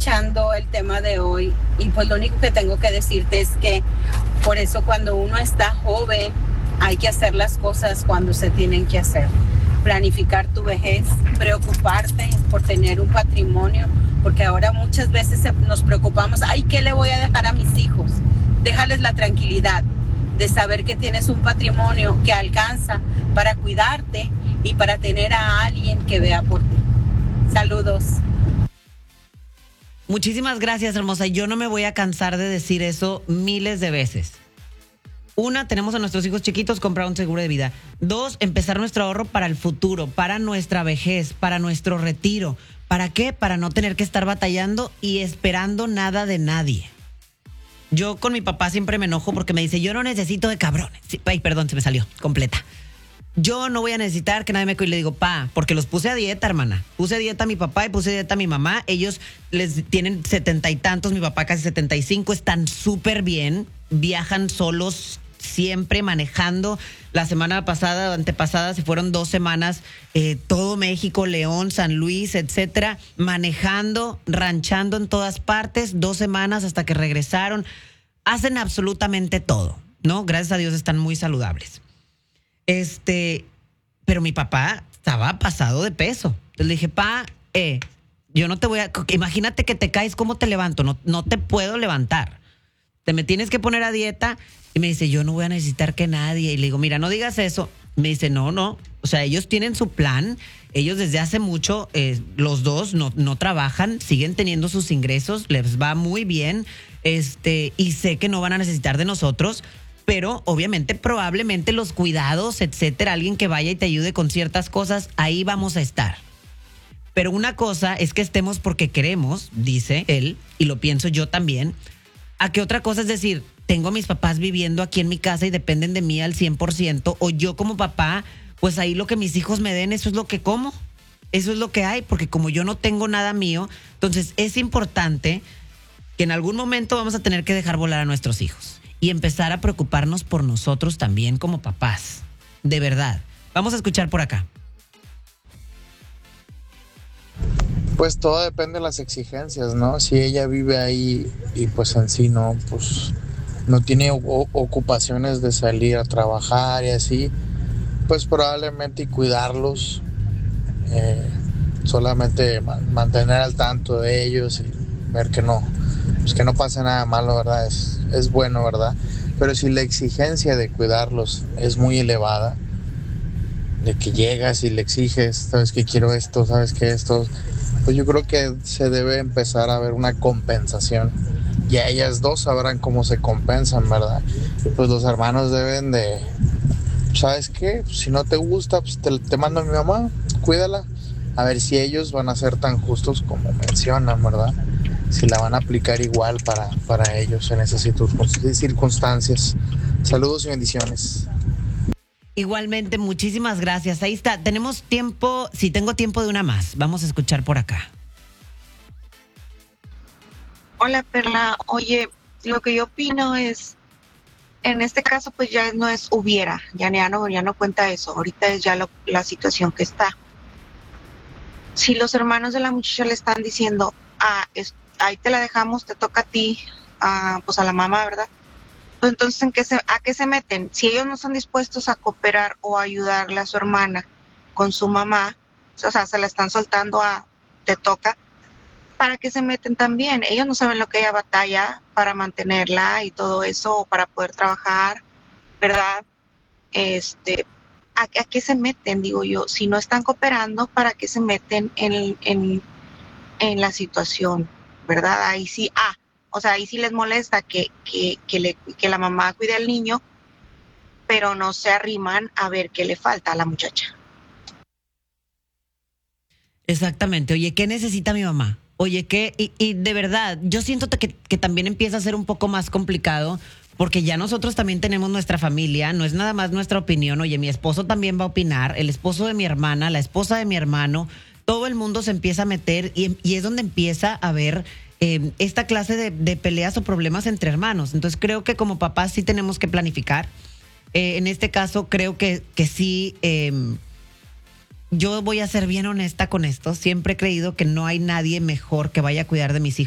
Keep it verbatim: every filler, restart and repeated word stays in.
escuchando el tema de hoy y pues lo único que tengo que decirte es que por eso cuando uno está joven hay que hacer las cosas cuando se tienen que hacer. Planificar tu vejez, preocuparte por tener un patrimonio, porque ahora muchas veces nos preocupamos, ay, ¿qué le voy a dejar a mis hijos? Déjales la tranquilidad de saber que tienes un patrimonio que alcanza para cuidarte y para tener a alguien que vea por ti. Saludos. Muchísimas gracias, hermosa. Yo no me voy a cansar de decir eso miles de veces. Una, tenemos a nuestros hijos chiquitos, comprar un seguro de vida. Dos, empezar nuestro ahorro para el futuro, para nuestra vejez, para nuestro retiro. ¿Para qué? Para no tener que estar batallando y esperando nada de nadie. Yo con mi papá siempre me enojo porque me dice, yo no necesito de cabrones. Sí, ay, perdón, se me salió, completa. Yo no voy a necesitar que nadie me cuide. Le digo, pa, porque los puse a dieta, hermana. Puse a dieta a mi papá y puse a dieta a mi mamá. Ellos les tienen setenta y tantos, mi papá casi setenta y cinco. Están súper bien, viajan solos, siempre manejando. La semana pasada o antepasada se fueron dos semanas, eh, todo México, León, San Luis, etcétera, manejando, ranchando en todas partes, dos semanas hasta que regresaron. Hacen absolutamente todo, ¿no? Gracias a Dios están muy saludables. Este, pero mi papá estaba pasado de peso. Entonces le dije, pa, eh, yo no te voy a, imagínate que te caes, ¿cómo te levanto? No, no te puedo levantar. Te me tienes que poner a dieta. Y me dice, yo no voy a necesitar que nadie. Y le digo, mira, no digas eso. Me dice, no, no. O sea, ellos tienen su plan. Ellos desde hace mucho, eh, los dos no, no trabajan, siguen teniendo sus ingresos, les va muy bien. Este, y sé que no van a necesitar de nosotros, pero obviamente, probablemente los cuidados, etcétera, alguien que vaya y te ayude con ciertas cosas, ahí vamos a estar. Pero una cosa es que estemos porque queremos, dice él, y lo pienso yo también. A que otra cosa es decir, tengo a mis papás viviendo aquí en mi casa y dependen de mí al cien por ciento, o yo como papá, pues ahí lo que mis hijos me den, eso es lo que como, eso es lo que hay, porque como yo no tengo nada mío, entonces es importante que en algún momento vamos a tener que dejar volar a nuestros hijos y empezar a preocuparnos por nosotros también como papás, de verdad. Vamos a escuchar por acá. Pues todo depende de las exigencias, ¿no? Si ella vive ahí y pues en sí no, pues no tiene o- ocupaciones de salir a trabajar y así, pues probablemente y cuidarlos, eh, solamente man- mantener al tanto de ellos y ver que no, pues que no pase nada malo, ¿verdad? Es, es bueno, ¿verdad? Pero si la exigencia de cuidarlos es muy elevada, de que llegas y le exiges, sabes que quiero esto, sabes que esto, pues yo creo que se debe empezar a ver una compensación. Y a ellas dos sabrán cómo se compensan, ¿verdad? Pues los hermanos deben de, ¿sabes qué? Si no te gusta, pues te, te mando a mi mamá, cuídala. A ver si ellos van a ser tan justos como mencionan, ¿verdad? Si la van a aplicar igual para, para ellos en esas circunstancias. Saludos y bendiciones. Igualmente, muchísimas gracias. Ahí está. Tenemos tiempo, si tengo tiempo de una más. Vamos a escuchar por acá. Hola, Perla. Oye, lo que yo opino es, en este caso, pues ya no es hubiera, ya, ya no, ya no cuenta eso. Ahorita es ya lo- la situación que está. Si los hermanos de la muchacha le están diciendo, ah, es- ahí te la dejamos, te toca a ti, ah, pues a la mamá, ¿verdad? Pues entonces, ¿en qué se, ¿a qué se meten? Si ellos no están dispuestos a cooperar o a ayudarle a su hermana con su mamá, o sea, se la están soltando a, te toca, ¿para qué se meten también? Ellos no saben lo que ella batalla para mantenerla y todo eso, o para poder trabajar, ¿verdad? Este, ¿a, a qué se meten? Digo yo, si no están cooperando, ¿para qué se meten en, en, en la situación? ¿Verdad? Ahí sí, ah, o sea, ahí sí les molesta que, que, que, le, que la mamá cuide al niño, pero no se arriman a ver qué le falta a la muchacha. Exactamente. Oye, ¿qué necesita mi mamá? Oye, ¿qué? Y, y de verdad, yo siento que, que también empieza a ser un poco más complicado porque ya nosotros también tenemos nuestra familia, no es nada más nuestra opinión. Oye, mi esposo también va a opinar, el esposo de mi hermana, la esposa de mi hermano, todo el mundo se empieza a meter y, y es donde empieza a haber eh, esta clase de, de peleas o problemas entre hermanos. Entonces creo que como papás sí tenemos que planificar. Eh, en este caso creo que, que sí... Eh, yo voy a ser bien honesta con esto. Siempre he creído que no hay nadie mejor que vaya a cuidar de mis hijos